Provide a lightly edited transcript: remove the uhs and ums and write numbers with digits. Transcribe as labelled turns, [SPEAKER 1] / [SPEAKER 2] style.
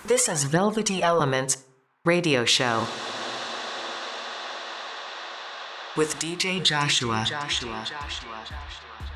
[SPEAKER 1] This is Velvety Elements radio show with DJ Joshua.